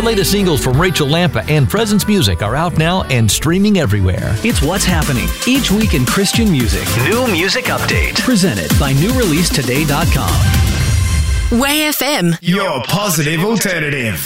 latest singles from Rachel Lampa and Presence Music are out now and streaming everywhere. It's what's happening each week in Christian music. New Music Update. Presented by NewReleaseToday.com. Way FM. Your positive alternative.